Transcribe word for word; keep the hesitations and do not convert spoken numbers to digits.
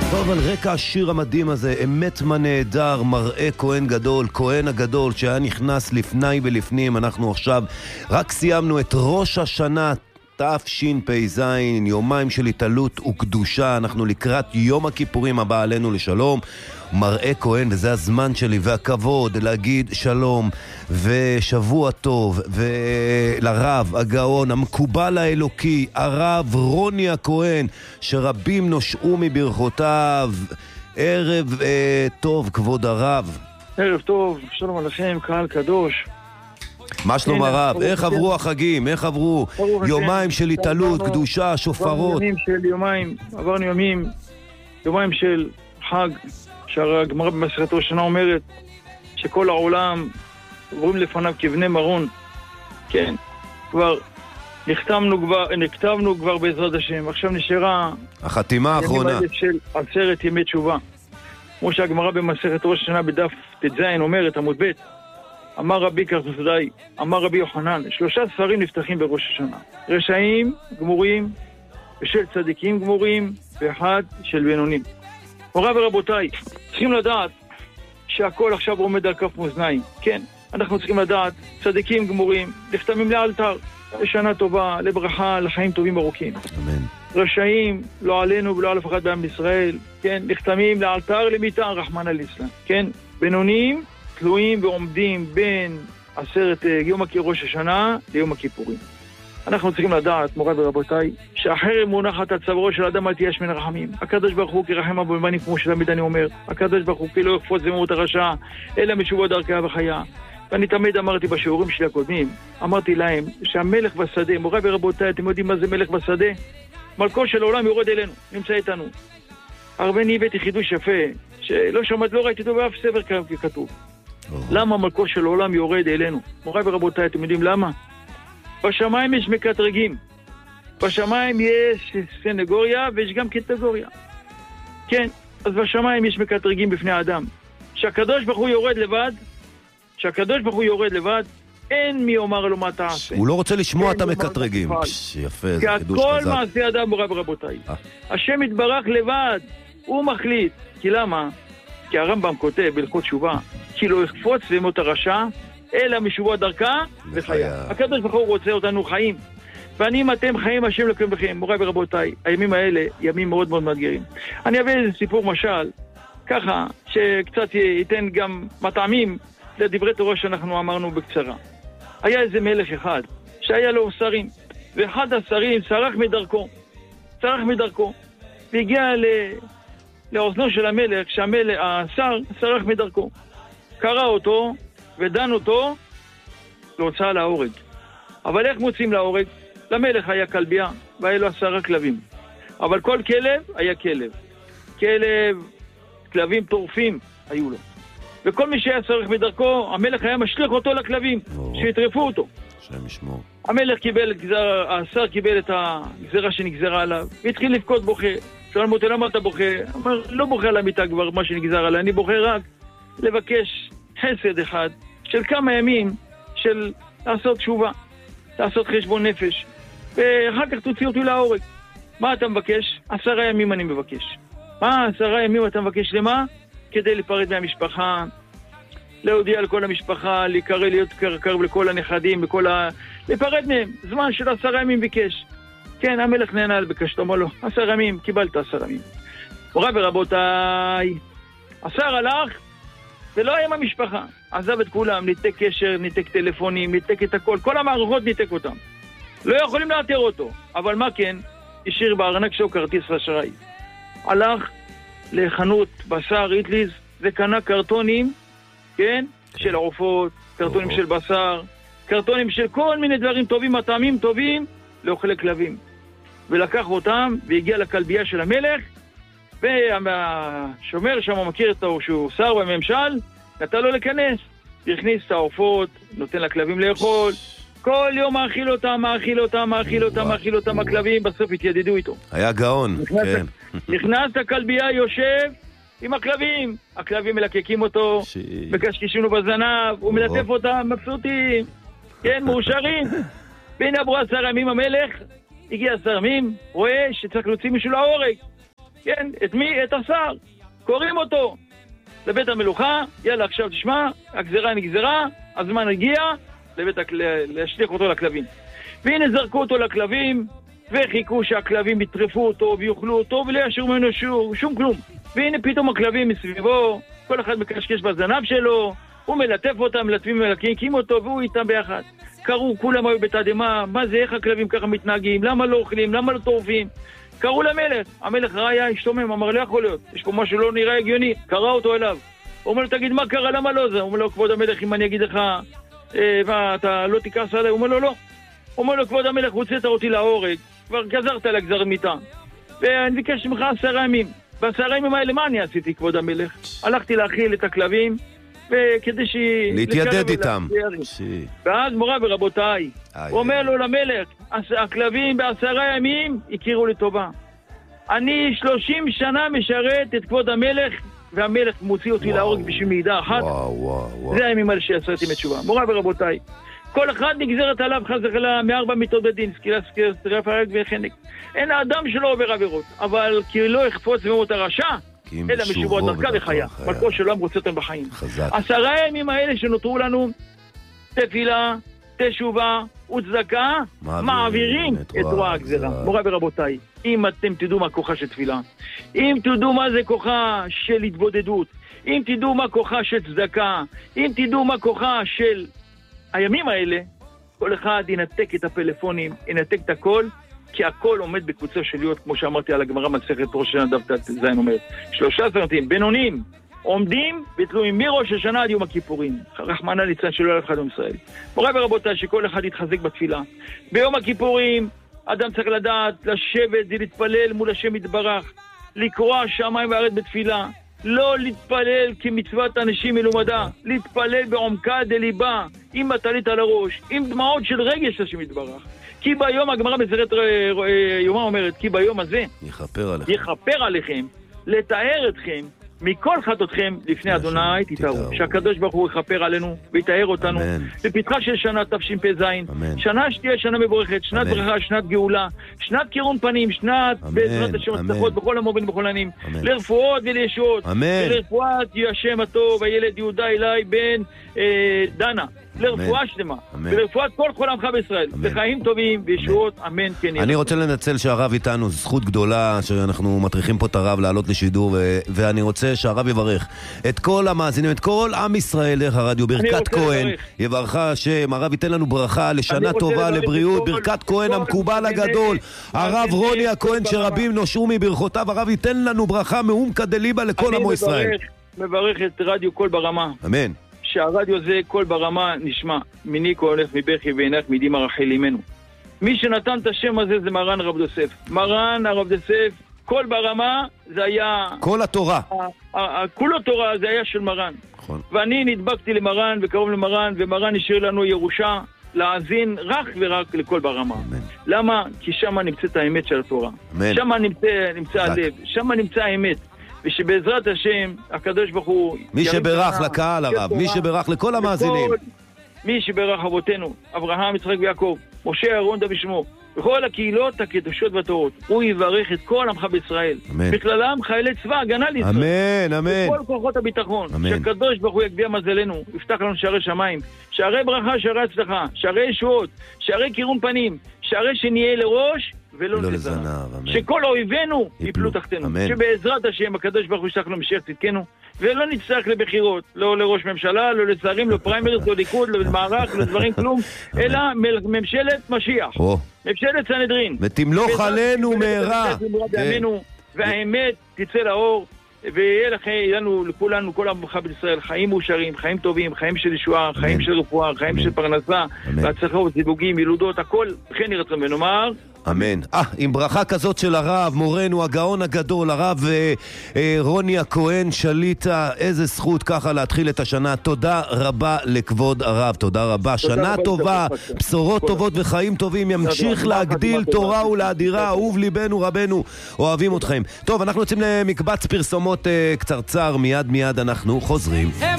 טוב, על רקע השיר המדהים הזה, אמת מה נהדר, מראה כהן גדול, כהן הגדול שהיה נכנס לפני ולפנים. אנחנו עכשיו רק סיימנו את ראש השנה תשפ"ז, יומיים של התעלות וקדושה. אנחנו לקראת יום הכיפורים הבא עלינו לשלום. מראה כהן, וזה הזמן שלי והכבוד להגיד שלום ושבוע טוב ולרב הגאון המקובל האלוקי הרב רוני הכהן, שרבים נושעו מברכותיו. ערב אה, טוב כבוד הרב. ערב טוב, שלום עליכם, קהל קדוש. מה שלום הרב? איך עברו החגים? איך עברו יומיים של התעלות, קדושה, שופרות? ימים של יומיים, עברנו ימים, יומיים של חג, שהגמרא במסכת ראש השנה אומרת שכל העולם עוברים לפניו כבני מרון. כן, כבר נכתבנו כבר, נכתבנו כבר בעזרת השם. עכשיו נשארה החתימה האחרונה של עשרת ימי תשובה. כמו שהגמרא במסכת ראש השנה בדף ט"ז אומרת, עמוד ב', אמר רבי קרתוסדאי, אמר רבי יוחנן, שלושה ספרים נפתחים בראש השנה. רשעים גמורים, ושל צדיקים גמורים, ואחד של בינונים. מוריי ורבותיי, צריכים לדעת שהכל עכשיו עומד על כף מאזניים. כן, אנחנו צריכים לדעת, צדיקים גמורים, נחתמים לאלתר, לשנה טובה, לברכה, לחיים טובים ארוכים. אמן. רשעים, לא עלינו ולא על אף אחד בעם ישראל, כן, נחתמים לאלתר למיתה, רחמנא ליצלן. כן, בינונים, תלויים ועומדים בין עשרת יום ראש השנה ליום הכיפורים. אנחנו צריכים לדעת, מוריי ורבותיי, שהחרב מונחת על צווארו של אדם אל תייאש מן הרחמים. הקדוש ברוך הוא כרחם אבו בנים, כמו שתמיד אני אומר. הקדוש ברוך הוא לא יקפוץ במות הרשע, אלא משובו דרכיה וחיה. ואני תמיד אמרתי בשיעורים שלי הקודמים, אמרתי להם שהמלך בשדה, מוריי ורבותיי, אתם יודעים מה זה מלך בשדה? מלכו של העולם יורד אלינו, נמצא איתנו. הרבה אני הבאתי חידוש יפה, שלא שמעת, לא ראיתי אותו באף ספר כתוב. למה מלכו של העולם יורד אלינו? מוריי ורבותיי, אתם יודעים למה? בשמיים יש מקטרגים. בשמיים יש סנגוריה ויש גם קטגוריה. כן, אז בשמיים יש מקטרגים בפני האדם. שהקדוש ברוך הוא יורד לבד, שהקדוש ברוך הוא יורד לבד, אין מי אומר לו מה תעשה. הוא לא רוצה לשמוע את המקטרגים. יפה, זה חידוש חזק. כי הכל מעשה אדם, מוריי ורבותיי. השם יתברך לבד, הוא מחליט. כי למה? כי הרמב"ם כותב בהלכות תשובה, כי לא יקפוץ במות הרשע, אלא משובו דרכה וחיה. הקדוש ברוך הוא רוצה אותנו חיים. ואני אם אתם חיים, השם לקיים בכם. מוריי ורבותיי, הימים האלה ימים מאוד מאוד מאתגרים. אני אביא איזה סיפור משל, ככה, שקצת ייתן גם מטעמים לדברי תורה שאנחנו אמרנו בקצרה. היה איזה מלך אחד, שהיה לו שרים, ואחד השרים שרח מדרכו, שרח מדרכו, והגיע ל... לאוזנו של המלך, שהמלך, השר שרח מדרכו. קרא אותו ודן אותו להוצאה להורג. אבל איך מוצאים להורג? למלך היה כלבייה, והיה לו עשרה כלבים. אבל כל כלב היה כלב. כלב, כלבים טורפים היו לו. וכל מי שהיה שרח מדרכו, המלך היה משליך אותו לכלבים, שיטרפו אותו. שם ישמור. המלך קיבל, השר קיבל את הגזרה שנגזרה עליו, והתחיל לבכות בוכה. שואל מותי, למה אתה בוכה? אמר, לא בוכה על המיטה כבר, מה שנגזר עליי, אני בוכה רק לבקש חסד אחד, של כמה ימים, של לעשות תשובה, לעשות חשבון נפש, ואחר כך תוציא אותי להורג. מה אתה מבקש? עשרה ימים אני מבקש. מה עשרה ימים אתה מבקש למה? כדי להיפרד מהמשפחה, להודיע לכל המשפחה, להיקרא, להיות קרב לכל הנכדים, בכל ה... להיפרד מהם, זמן של עשרה ימים ביקש. כן, המלך נהנה על בקשתו, אמר לו, עשר ימים, קיבלת עשר ימים. מוריי ורבותיי, השר הלך, ולא היה עם המשפחה. עזב את כולם, ניתק קשר, ניתק טלפונים, ניתק את הכל, כל המערכות ניתק אותם. לא יכולים לאתר אותו, אבל מה כן? השאיר בארנק שלו כרטיס אשראי. הלך לחנות בשר איטליז, וקנה קרטונים, כן? של עופות, קרטונים של בשר, קרטונים של כל מיני דברים טובים, מטעמים טובים, לאוכלי כלבים. ולקח אותם, והגיע לכלבייה של המלך, והשומר שם מכיר אותו שהוא שר בממשל, נתן לו להיכנס, הכניס את העופות, נותן לכלבים לאכול, כל יום מאכיל אותם, מאכיל אותם, מאכיל אותם, מאכיל אותם, הכלבים בסוף התיידדו איתו. היה גאון, כן. נכנס לכלבייה, יושב עם הכלבים, הכלבים מלקקים אותו, מקשקשים לו בזנב, הוא מלטף אותם, מבסוטים, כן, מאושרים. והנה עברו עשר ימים המלך, הגיע עשר ימים, רואה שצריך להוציא מישהו להורג. כן, את מי? את השר. קוראים אותו לבית המלוכה, יאללה עכשיו תשמע, הגזרה נגזרה, הזמן הגיע, לבית הכל... להשליך אותו לכלבים. והנה זרקו אותו לכלבים, וחיכו שהכלבים יטרפו אותו ויאכלו אותו, ולא ישאירו ממנו שום, שום כלום. והנה פתאום הכלבים מסביבו, כל אחד מקשקש בזנב שלו, הוא מלטף אותם, מלטפים ומלקים אותו, והוא איתם ביחד. קראו, כולם היו בתדהמה, מה זה, איך הכלבים ככה מתנהגים, למה לא אוכלים, למה לא טורפים? קראו למלך, המלך ראה השתומם, אמר לא יכול להיות, יש פה משהו לא נראה הגיוני, קרא אותו אליו. הוא אומר לו, תגיד מה קרה, למה לא זה? הוא אומר לו, כבוד המלך, אם אני אגיד לך, אה, מה, אתה לא תיקח עליי? הוא אומר לו, לא. הוא אומר לו, כבוד המלך, הוצאת אותי להורג, כבר גזרת לגזר מיתה. ואני ביקש ממך עשרה ימים. בעשרה ימים האלה, מה אני עשיתי, כבוד המלך? הלכתי להאכיל את הכלבים, וכדי ש... להתיידד איתם. ואז מורה ורבותיי, הוא אומר לו למלך, הכלבים בעשרה ימים הכירו לי טובה. אני שלושים שנה משרת את כבוד המלך, והמלך מוציא אותי להורג בשביל מעידה אחת. זה הימים האלה שעשיתי מתשובה. מורה ורבותיי, כל אחד נגזרת עליו חס וחלילה מארבע מיתות בדין, סקילה, סקילה, סטרף, הרג וחנק. אין האדם שלא עובר עבירות, אבל כי לא יחפוץ ממות הרשע, אלא משובו דרכה וחיה. מלכו שלא רוצה אותם בחיים. עשרה הימים האלה שנותרו לנו, תפילה, תשובה וצדקה, מעבירים את רוע הגזרה. מורה ורבותיי, אם אתם תדעו מה כוחה של תפילה, אם תדעו מה זה כוחה של התבודדות, אם תדעו מה כוחה של צדקה, אם תדעו מה כוחה של הימים האלה, כל אחד ינתק את הפלאפונים, ינתק את הכל, כי הכל עומד בקבוצה של להיות, כמו שאמרתי על הגמרא מסכת ראש השנה דף ז אומרת, שלושה סרטים, בינונים, עומדים ותלויים מראש השנה עד יום הכיפורים. רחמנא ליצלן שלא ילך אדם ישראל. מוריי ורבותיי, שכל אחד יתחזק בתפילה. ביום הכיפורים, אדם צריך לדעת, לשבת ולהתפלל מול השם יתברך, לקרוע שמיים וארץ בתפילה, לא להתפלל כמצוות אנשים מלומדה, להתפלל בעומקה דליבה, עם מטלית על הראש, עם דמעות של רגש השם יתברך. כי ביום, הגמרא מסכת יומא אומרת, כי ביום הזה יכפר עליכם, יכפר עליכם, לתאר אתכם מכל חטאותכם לפני אדוני תתארו. שהקדוש ברוך הוא יכפר עלינו ויתאר אותנו בפתחה של שנה תשפ"ז, שנה שתהיה שנה מבורכת, שנת ברכה, שנת גאולה, שנת קירום פנים, שנת בעזרת השם הצלחות בכל המובן ובכל ענים, לרפואות ולישועות, ולרפואת השם הטוב הילד יהודה אלי בן דנה, לרפואה שלמה, ולרפואת כל כל עמך בישראל, לחיים טובים וישועות, אמן כן יהיה. אני רוצה לנצל שהרב איתנו, זו זכות גדולה שאנחנו מטריחים פה את הרב לעלות לשידור, ואני רוצה שהרב יברך את כל המאזינים, את כל עם ישראל דרך הרדיו, ברכת כהן, יברך השם, הרב ייתן לנו ברכה לשנה טובה, לבריאות, ברכת כהן המקובל הגדול, הרב רוני הכהן שרבים נושרו מברכותיו, הרב ייתן לנו ברכה מעומקא דליבא לכל עמו ישראל. אני מברך את רדיו קול ברמה. אמן. שהרדיו הזה קול ברמה נשמע, מיני כה הולך מבכי ועינך מדימה רחל אימנו. מי שנתן את השם הזה זה מרן הרב יוסף. מרן הרב יוסף, קול ברמה זה היה... כל התורה. כולו תורה זה היה של מרן. נכון. ואני נדבקתי למרן וקרוב למרן, ומרן השאיר לנו ירושה להאזין רק ורק לקול ברמה. אמן. למה? כי שמה נמצאת האמת של התורה. אמן. שמה נמצא, נמצא הלב, שמה נמצא האמת. ושבעזרת השם, הקדוש ברוך הוא... מי שברך לקהל הרב, מי שברך לכל המאזינים. מי שברך אבותינו, אברהם, יצחק ויעקב, משה, אהרון, דוד ושמו, וכל הקהילות הקדושות והטהורות, הוא יברך את כל עמך בישראל. אמן. בכללם חיילי צבא הגנה לישראל. אמן, אמן. וכל כוחות הביטחון. אמן. שהקדוש ברוך הוא יגביה מזלנו, יפתח לנו שערי שמיים, שערי ברכה, שערי הצלחה, שערי ישועות, שערי קירום פנים, שערי שנהיה לראש ולא לא לזנב. לזנב. שכל אויבינו יפלו תחתנו. אמן. שבעזרת השם הקדוש ברוך הוא ישלח לנו משיח צדקנו, ולא נצטרך לבחירות, לא לראש ממשלה, לא לשרים, לא פריימריז, לא ליכוד, לא למערך, לא דברים כלום, אלא ממשלת משיח. ממשלת סנהדרין. ותמלוך עלינו מהרה. והאמת תצא לאור, ויהיה לנו, לכולנו, כל עמך בישראל, חיים מאושרים, חיים טובים, חיים של ישועה, חיים של רפואה, חיים של פרנסה, והצלחה וזיווגים, ילודות, הכל, וכן ירצון ונאמר. אמן. אה, עם ברכה כזאת של הרב, מורנו, הגאון הגדול, הרב אה, אה, רוני הכהן שליטה, איזה זכות ככה להתחיל את השנה. תודה רבה לכבוד הרב, תודה רבה. שנה טובה, בשורות טובות וחיים טובים, ימשיך להגדיל תורה ולאדירה, אהוב ליבנו רבנו, אוהבים אתכם. טוב, אנחנו יוצאים למקבץ פרסומות אה, קצרצר, מיד מיד אנחנו חוזרים.